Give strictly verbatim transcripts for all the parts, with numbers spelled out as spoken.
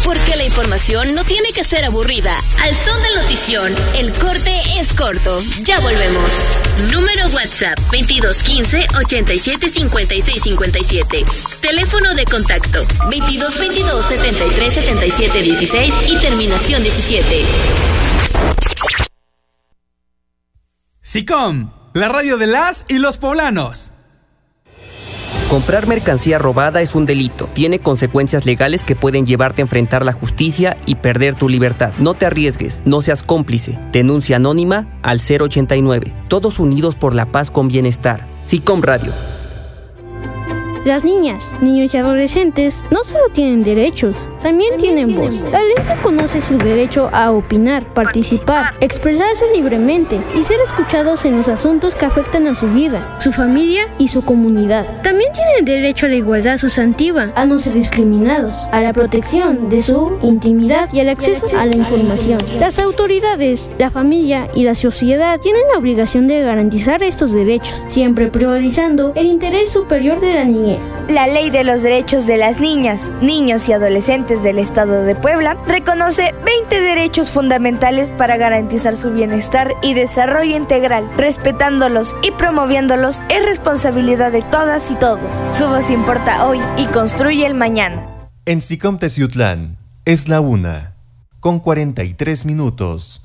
Porque la información no tiene que ser aburrida. Al son de notición, el corte es corto. Ya volvemos. Número WhatsApp veintidós quince ochenta y siete cincuenta y seis cincuenta y siete. Teléfono de contacto veintidós veintidós setenta y tres setenta y siete dieciséis y terminación diecisiete. SICOM, la radio de las y los poblanos. Comprar mercancía robada es un delito. Tiene consecuencias legales que pueden llevarte a enfrentar la justicia y perder tu libertad. No te arriesgues, no seas cómplice. Denuncia anónima al cero ochenta y nueve. Todos unidos por la paz con bienestar. SICOM Radio. Las niñas, niños y adolescentes no solo tienen derechos, también, también tienen, tienen voz. voz. La ley reconoce su derecho a opinar, participar, expresarse libremente y ser escuchados en los asuntos que afectan a su vida, su familia y su comunidad. También tienen derecho a la igualdad sustantiva, a no ser discriminados, a la protección de su intimidad y al acceso a la información. Las autoridades, la familia y la sociedad tienen la obligación de garantizar estos derechos, siempre priorizando el interés superior de la niñez. La Ley de los Derechos de las Niñas, Niños y Adolescentes del Estado de Puebla reconoce veinte derechos fundamentales para garantizar su bienestar y desarrollo integral. Respetándolos y promoviéndolos es responsabilidad de todas y todos. Su voz importa hoy y construye el mañana. En SICOM Teciutlán es la una, con cuarenta y tres minutos.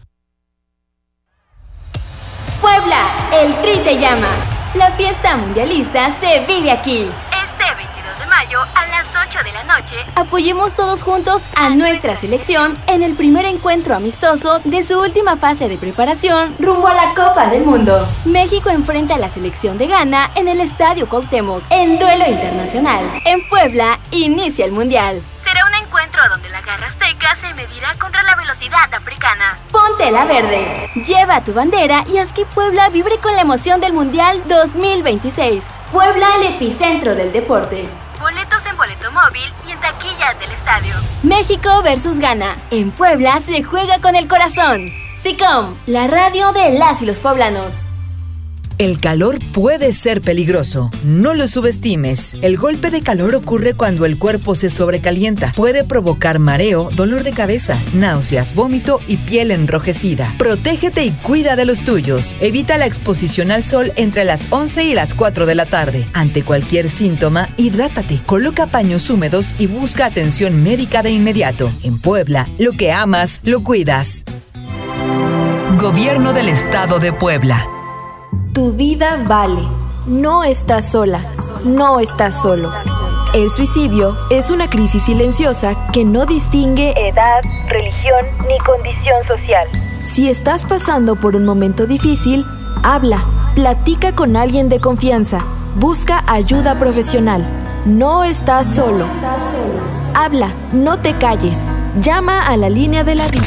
Puebla, el Tri te llama. La fiesta mundialista se vive aquí. Este veintidós de mayo a las ocho de la noche, apoyemos todos juntos a nuestra selección en el primer encuentro amistoso de su última fase de preparación rumbo a la Copa del Mundo. México enfrenta a la selección de Ghana en el Estadio Cuauhtémoc en duelo internacional. En Puebla inicia el Mundial. Será un encuentro donde la garra azteca se medirá contra la velocidad africana. Ponte la verde, lleva tu bandera y haz que Puebla vibre con la emoción del Mundial dos mil veintiséis. Puebla, el epicentro del deporte. Boletos en boleto móvil y en taquillas del estadio. México versus Ghana. En Puebla se juega con el corazón. SICOM, la radio de las y los poblanos. El calor puede ser peligroso. No lo subestimes. El golpe de calor ocurre cuando el cuerpo se sobrecalienta. Puede provocar mareo, dolor de cabeza, náuseas, vómito y piel enrojecida. Protégete y cuida de los tuyos. Evita la exposición al sol entre las once y las cuatro de la tarde. Ante cualquier síntoma, hidrátate. Coloca paños húmedos y busca atención médica de inmediato. En Puebla, lo que amas, lo cuidas. Gobierno del Estado de Puebla. Tu vida vale. No estás sola. No estás solo. El suicidio es una crisis silenciosa que no distingue edad, religión ni condición social. Si estás pasando por un momento difícil, habla, platica con alguien de confianza, busca ayuda profesional. No estás solo. Habla, no te calles. Llama a la línea de la vida.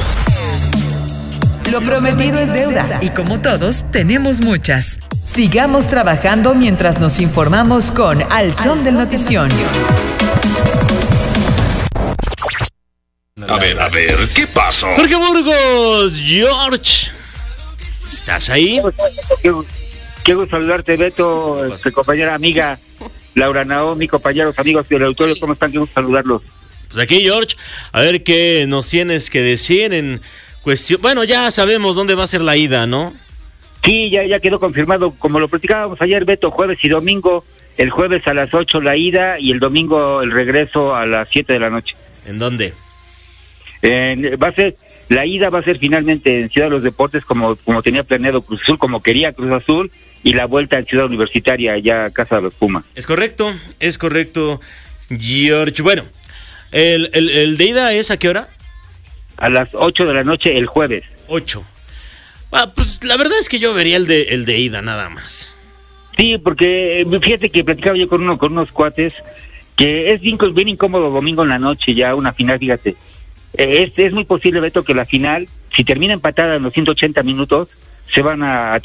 Lo prometido es deuda y como todos tenemos muchas. Sigamos trabajando mientras nos informamos con Al Son del Notición. A ver, a ver, ¿qué pasó? Jorge Burgos, George, ¿estás ahí? Quiero, quiero saludarte, Beto, este, compañera amiga Laura Naomi, compañeros amigos del auditorio, ¿cómo están? Quiero saludarlos. Pues aquí, George, a ver qué nos tienes que decir en cuestión. Bueno, ya sabemos dónde va a ser la ida, ¿no? Sí, ya, ya quedó confirmado, como lo platicábamos ayer, Beto, jueves y domingo. El jueves a las ocho la ida y el domingo el regreso a las siete de la noche. ¿En dónde? Eh, va a ser, la ida va a ser finalmente en Ciudad de los Deportes, como, como tenía planeado Cruz Azul, como quería Cruz Azul, y la vuelta en Ciudad Universitaria, allá Casa de los Pumas. Es correcto, es correcto, George. Bueno, ¿el, el, el de ida es a qué hora? A las ocho de la noche el jueves. Ocho. Ah, pues la verdad es que yo vería el de el de ida nada más. Sí, porque fíjate que platicaba yo con uno con unos cuates que es bien, bien incómodo domingo en la noche ya una final, fíjate. Es, es muy posible, Beto, que la final, si termina empatada en los ciento ochenta minutos, se van a